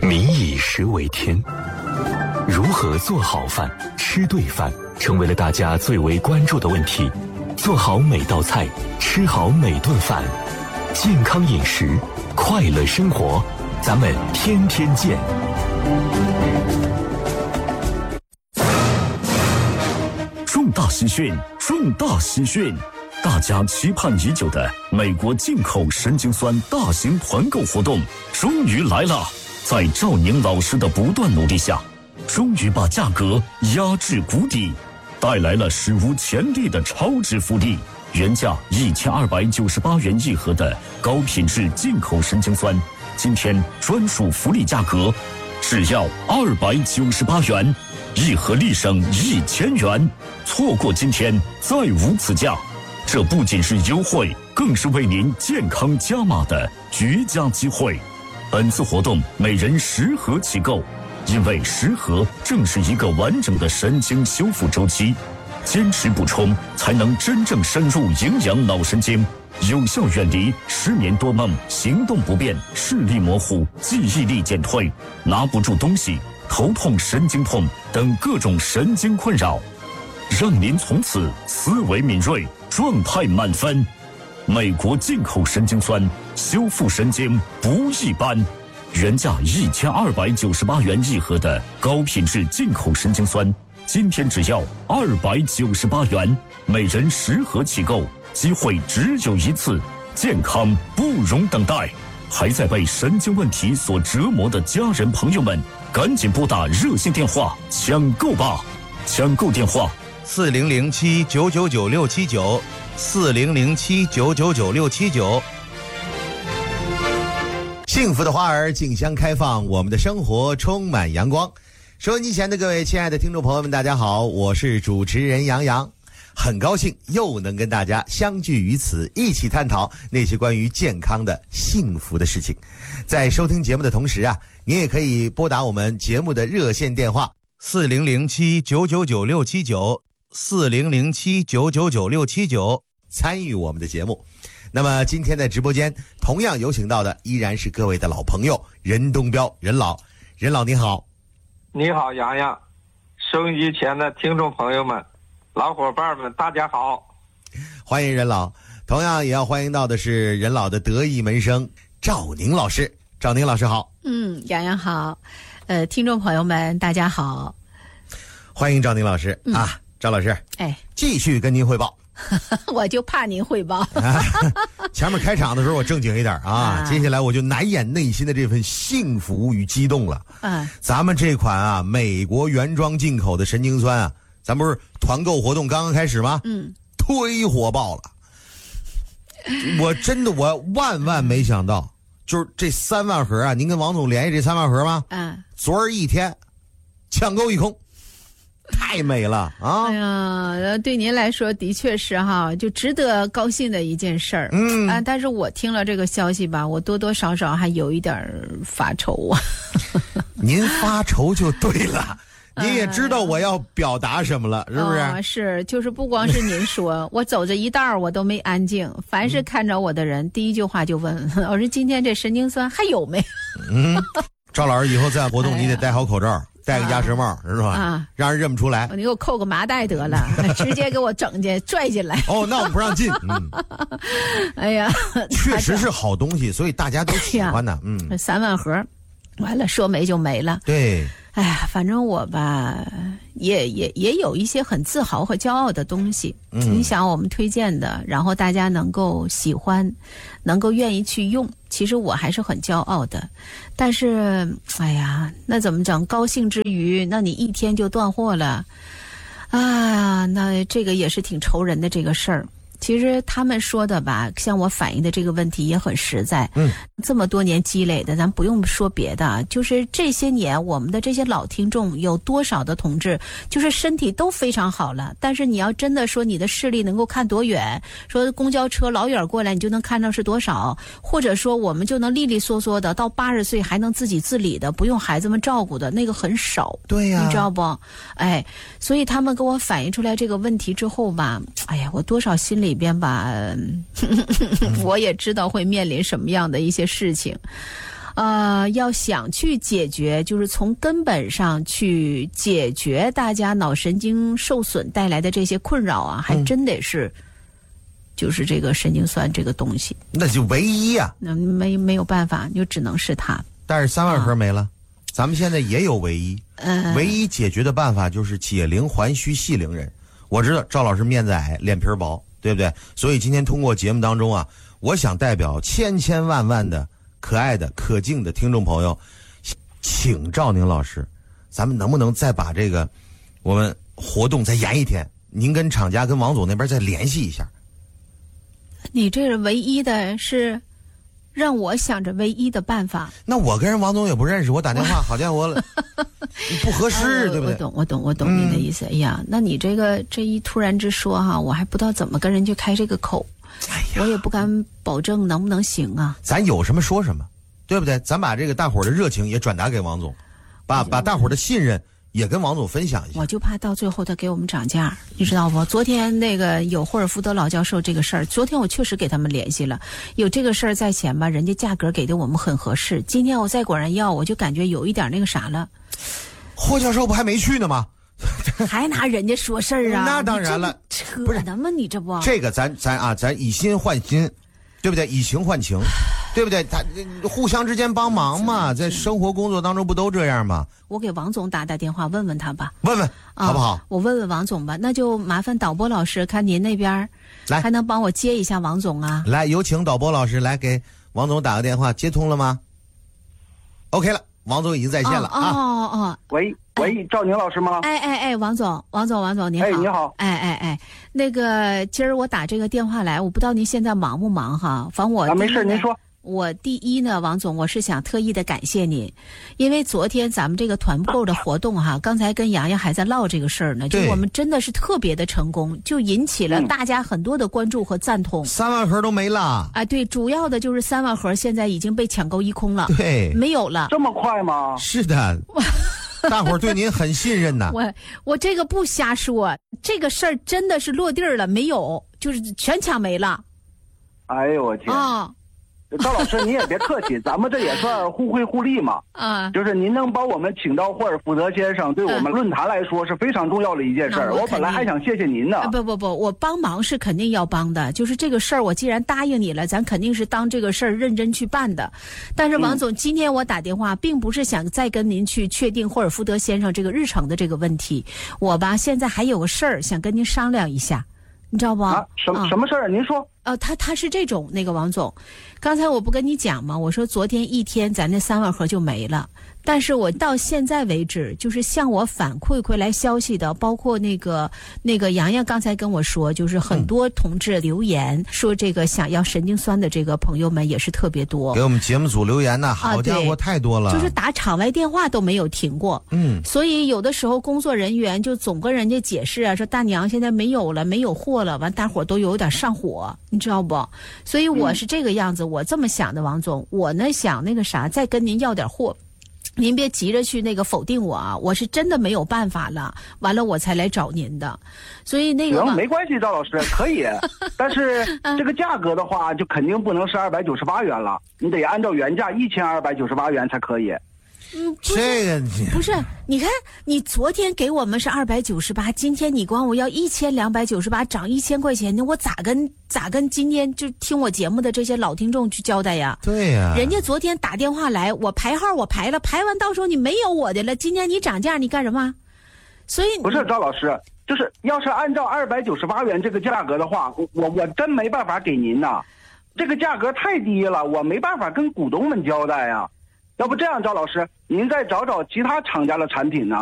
民以食为天，如何做好饭、吃对饭，成为了大家最为关注的问题。做好每道菜，吃好每顿饭，健康饮食，快乐生活，咱们天天见。 重大喜讯！重大喜讯！大家期盼已久的美国进口神经酸大型团购活动终于来了！在赵宁老师的不断努力下，终于把价格压至谷底，带来了史无前例的超值福利。原价1298元一盒的高品质进口神经酸，今天专属福利价格只要298元，一盒立省1000元。错过今天，再无此价。这不仅是优惠，更是为您健康加码的绝佳机会。本次活动每人10盒起购，因为10盒正是一个完整的神经修复周期，坚持补充才能真正深入营养脑神经，有效远离失眠多梦、行动不便、视力模糊、记忆力减退、拿不住东西、头痛、神经痛等各种神经困扰，让您从此思维敏锐，状态满分。美国进口神经酸，修复神经不一般。原价1298元一盒的高品质进口神经酸，今天只要298元，每人10盒起购，机会只有一次，健康不容等待。还在被神经问题所折磨的家人朋友们，赶紧拨打热线电话抢购吧！抢购电话 4007999679，4007999679。幸福的花儿竞相开放，我们的生活充满阳光。收音机前的各位亲爱的听众朋友们，大家好，我是主持人杨洋，很高兴又能跟大家相聚于此，一起探讨那些关于健康的幸福的事情。在收听节目的同时啊，您也可以拨打我们节目的热线电话4007999679，4007999679，参与我们的节目。那么今天在直播间同样有请到的依然是各位的老朋友任东彪任老。任老你好。 你好洋洋，收音机前的听众朋友们、老伙伴们，大家好， 欢迎任老。同样也要欢迎到的是任老的得意门生赵宁老师。赵宁老师好。 洋洋好，听众朋友们大家好， 欢迎赵宁老师啊。赵老师，继续跟您汇报。 我就怕您汇报。 前面开场的时候我正经一点啊，接下来我就难掩内心的这份幸福与激动了。咱们这款啊美国原装进口的神经酸啊，咱不是团购活动刚刚开始吗？忒火爆了。我真的万没想到，就是这3万盒啊，您跟王总联系这3万盒吗？昨儿一天抢购一空。太美了啊！ 哎呀，对您来说的确是哈，就值得高兴的一件事儿。但是我听了这个消息吧，我多多少少还有一点发愁啊。 您发愁就对了，您也知道我要表达什么了，是不是？ 是，就是不光是您说，我走着一道我都没安静，凡是看着我的人，第一句话就问我说：“今天这神经酸还有没？” 赵老师以后再活动，你得戴好口罩。戴个鸭舌帽是吧？让人认不出来。 你给我扣个麻袋得了，直接给我整进拽进来。 那我们不让进。 哎呀， 确实是好东西，所以大家都喜欢的。 3万盒，完了说没就没了。 对。 哎呀，反正我吧，也有一些很自豪和骄傲的东西。你想我们推荐的，然后大家能够喜欢，能够愿意去用，其实我还是很骄傲的。但是，哎呀，那怎么整？高兴之余，那你一天就断货了，啊，那这个也是挺愁人的这个事儿。其实他们说的吧，向我反映的这个问题也很实在。这么多年积累的，咱不用说别的，就是这些年我们的这些老听众有多少的同志，就是身体都非常好了，但是你要真的说你的视力能够看多远，说公交车老远过来你就能看到是多少，或者说我们就能利利索索的到80岁还能自己自理的，不用孩子们照顾的那个很少。 对呀， 你知道不？所以他们跟我反映出来这个问题之后吧，我多少心里边吧，我也知道会面临什么样的一些事情。 要想去解决，就是从根本上去解决大家脑神经受损带来的这些困扰啊，还真得是，就是这个神经酸这个东西。 那就唯一啊， 那没有办法，就只能是它。 但是3万盒没了，咱们现在也有唯一，唯一解决的办法就是解铃还须系铃人。我知道赵老师面子矮，脸皮薄，对不对？所以今天通过节目当中啊，我想代表千万万的可爱的可敬的听众朋友，请赵宁老师，咱们能不能再把这个我们活动再延一天？您跟厂家跟王总那边再联系一下。 你这是唯一的，是让我想着唯一的办法。 那我跟人王总也不认识，我打电话好家伙不合适，对不对？ 我懂您的意思。哎呀，那你这一突然之说哈，我还不知道怎么跟人去开这个口。我也不敢保证能不能行啊。 咱有什么说什么，对不对？咱把这个大伙儿的热情也转达给王总，把大伙儿的信任也跟王总分享一下。 我就怕到最后他给我们涨价，你知道不？昨天那个有霍尔福德老教授这个事儿，昨天我确实给他们联系了，有这个事儿在前吧，人家价格给的我们很合适。今天我再管人要，我就感觉有一点那个啥了。 霍教授不还没去呢吗？ 还拿人家说事儿啊？ 那当然了， 扯呢吗？你这不这个咱以心换心，对不对？以情换情，对不对？他互相之间帮忙嘛，在生活工作当中不都这样吗？ 我给王总打电话问问他吧， 问问好不好？ 我问问王总吧，那就麻烦导播老师，看您那边来还能帮我接一下王总啊？ 来，有请导播老师来给王总打个电话，接通了吗 ？OK 了，王总已经在线了啊！ 喂，赵宁老师吗？ 王总您好。 你好。 那个今儿我打这个电话来，我不知道您现在忙不忙哈？反正我没事，您说。 我第一呢，王总，我是想特意的感谢您，因为昨天咱们这个团购的活动哈，刚才跟洋洋还在唠这个事儿呢，就我们真的是特别的成功，就引起了大家很多的关注和赞同。 3万盒都没了啊！对，主要的就是3万盒现在已经被抢购一空了， 对， 没有了。 这么快吗？ 是的。大伙儿对您很信任呐。 我这个不瞎说，这个事儿真的是落地了，没有，就是全抢没了。 哎呦我天啊！赵老师，您也别客气，咱们这也算互惠互利嘛。就是您能把我们请到霍尔福德先生，对我们论坛来说是非常重要的一件事儿。我本来还想谢谢您呢。 不，我帮忙是肯定要帮的，就是这个事儿，我既然答应你了，咱肯定是当这个事儿认真去办的。但是王总，今天我打电话，并不是想再跟您去确定霍尔福德先生这个日程的这个问题，我吧现在还有个事儿想跟您商量一下。你知道不？ 什么事儿？您说。 他是这种，那个王总，刚才我不跟你讲吗？我说昨天一天咱那3万盒就没了，但是我到现在为止，就是向我反馈回来消息的，包括那个洋洋刚才跟我说，就是很多同志留言说这个想要神经酸的这个朋友们也是特别多， 给我们节目组留言呢，好家伙，太多了， 就是打场外电话都没有停过。所以有的时候工作人员就总跟人家解释啊，说大娘现在没有了，没有货了，完大伙都有点上火。你知道不？所以我是这个样子，我这么想的，王总。我呢想那个啥，再跟您要点货，您别急着去那个否定我啊，我是真的没有办法了，完了我才来找您的。所以那个没关系，赵老师可以，但是这个价格的话，就肯定不能是298元了，你得按照原价1298元才可以。 这个不是，你看你昨天给我们是298，今天你管我要1298，涨1000块钱，那我咋跟今天就听我节目的这些老听众去交代呀？ 对呀， 人家昨天打电话来，我排号我排了，排完到时候你没有我的了，今天你涨价你干什么？所以不是赵老师，就是要是按照298元这个价格的话，我真没办法给您呐，这个价格太低了，我没办法跟股东们交代呀。要不这样，赵老师，您再找找其他厂家的产品呢？